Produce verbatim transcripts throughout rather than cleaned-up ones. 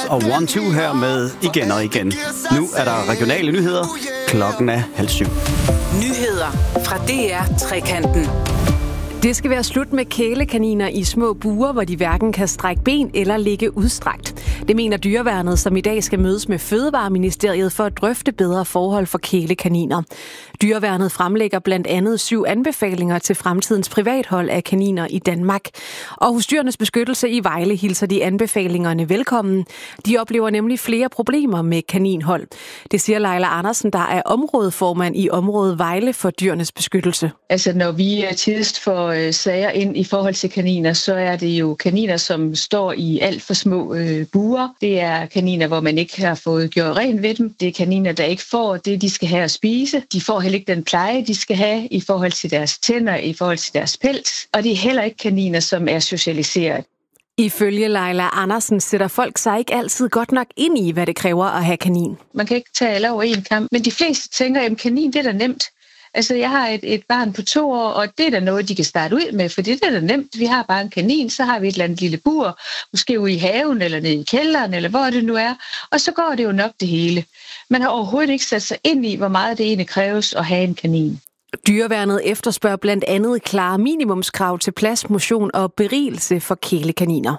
og One Two her med Igen og Igen. Nu er der regionale nyheder. Klokken er halv syv. Nyheder fra D R Trekanten. Det skal være slut med kælekaniner i små buer, hvor de hverken kan strække ben eller ligge udstrakt. Det mener dyreværnet, som i dag skal mødes med Fødevareministeriet for at drøfte bedre forhold for kælekaniner. Dyreværnet fremlægger blandt andet syv anbefalinger til fremtidens privathold af kaniner i Danmark. Og hos Dyrenes Beskyttelse i Vejle hilser de anbefalingerne velkommen. De oplever nemlig flere problemer med kaninhold. Det siger Leila Andersen, der er områdeformand i området Vejle for Dyrenes Beskyttelse. Altså når vi tidligst får øh, sager ind i forhold til kaniner, så er det jo kaniner, som står i alt for små øh, buer. Det er kaniner, hvor man ikke har fået gjort rent ved dem. Det er kaniner, der ikke får det, de skal have at spise. De får heller ikke den pleje, de skal have i forhold til deres tænder, i forhold til deres pels. Og det er heller ikke kaniner, som er socialiseret. Ifølge Leila Andersen sætter folk sig ikke altid godt nok ind i, hvad det kræver at have kanin. Man kan ikke tage alle over en kamp, men de fleste tænker, at kanin, det er da nemt. Altså, jeg har et, et barn på to år, og det er da noget, de kan starte ud med, for det er da nemt. Vi har bare en kanin, så har vi et eller andet lille bur, måske ude i haven, eller nede i kælderen, eller hvor det nu er, og så går det jo nok det hele. Man har overhovedet ikke sat sig ind i, hvor meget det egentlig kræves at have en kanin. Dyreværnet efterspørger blandt andet klare minimumskrav til plads, motion og berigelse for kælekaniner.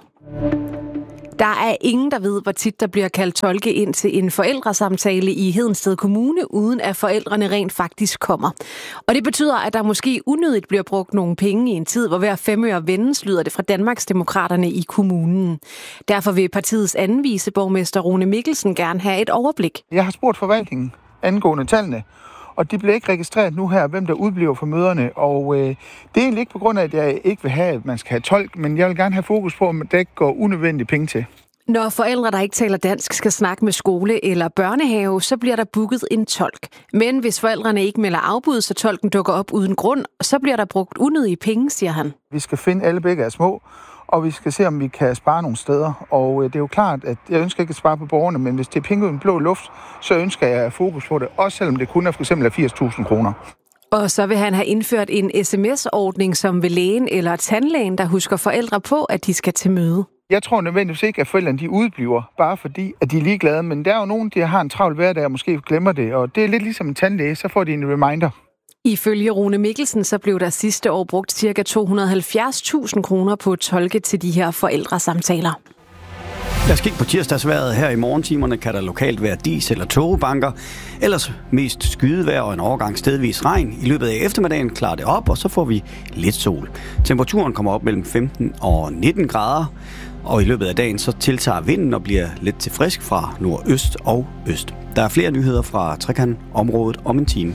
Der er ingen, der ved, hvor tit der bliver kaldt tolke ind til en forældresamtale i Hedensted Kommune, uden at forældrene rent faktisk kommer. Og det betyder, at der måske unødigt bliver brugt nogle penge i en tid, hvor hver fem øre vendes, lyder det fra Danmarksdemokraterne i kommunen. Derfor vil partiets anden viceborgmester Rune Mikkelsen gerne have et overblik. Jeg har spurgt forvaltningen angående tallene, og de bliver ikke registreret nu her, hvem der udbliver fra møderne. Og øh, det er egentlig ikke på grund af, at jeg ikke vil have, at man skal have tolk, men jeg vil gerne have fokus på, at der ikke går unødvendige penge til. Når forældre, der ikke taler dansk, skal snakke med skole eller børnehave, så bliver der booket en tolk. Men hvis forældrene ikke melder afbud, så tolken dukker op uden grund, så bliver der brugt unødige penge, siger han. Vi skal finde alle begge af små, og vi skal se, om vi kan spare nogle steder. Og det er jo klart, at jeg ønsker ikke at spare på borgerne, men hvis det er penge uden blå luft, så ønsker jeg at fokus på det, også selvom det kun er for eksempel firs tusind kroner. Og så vil han have indført en sms-ordning, som ved lægen eller tandlægen, der husker forældre på, at de skal til møde. Jeg tror nødvendigvis ikke, at forældrene de udbliver, bare fordi at de er ligeglade. Men der er jo nogen, der har en travl hverdag og måske glemmer det. Og det er lidt ligesom en tandlæge, så får de en reminder. Ifølge Rune Mikkelsen, så blev der sidste år brugt ca. to hundrede og halvfjerds tusind kroner på tolke til de her forældresamtaler. Lad os kigge på tirsdagsvejret. Her i morgentimerne kan der lokalt være dis- eller tågebanker. Ellers mest skydevejr og en overgang stedvis regn. I løbet af eftermiddagen klarer det op, og så får vi lidt sol. Temperaturen kommer op mellem femten og nitten grader. Og i løbet af dagen så tiltager vinden og bliver lidt til frisk fra nordøst og øst. Der er flere nyheder fra Trekanten-området om en time.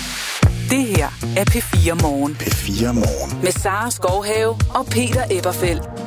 Det her er P fire Morgen. P fire Morgen. Med Sara Skovhave og Peter Eberfeldt.